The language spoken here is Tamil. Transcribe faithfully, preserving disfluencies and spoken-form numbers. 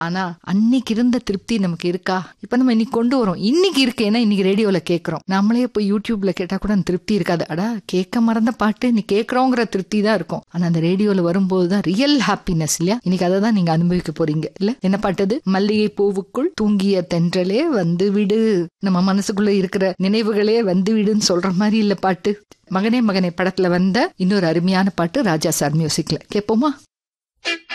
ஆனா அன்னைக்கு இருந்த திருப்தி நமக்கு இருக்கா? இப்ப நம்ம இன்னைக்கு கொண்டு வரோம். இன்னைக்கு இருக்கு, ஏன்னா இன்னைக்கு ரேடியோல கேட்கறோம். நம்மளே போய் யூடியூப்ல கேட்டா கூட அந்த திருப்தி இருக்காது. அடா கேட்க மறந்த பாட்டு நீ கேட்கறோங்கிற திருப்தி தான் இருக்கும். ஆனா அந்த ரேடியோல வரும்போதுதான் ரியல் ஹாப்பினஸ் இல்லையா? இன்னைக்கு அதை தான் நீங்க அனுபவிக்க போறீங்க இல்ல? என்ன பாட்டது? மல்லிகை பூவுக்குள் தூங்கிய தென்றலே வந்து விடு, நம்ம மனசுக்குள்ள இருக்கிற நினைவுகளே வந்து விடுன்னு சொல்ற மாதிரி இல்ல பாட்டு. மகனே மகனே படத்துல வந்த இன்னொரு அருமையான பாட்டு ராஜா சார் மியூசிக்ல. கேட்போமா?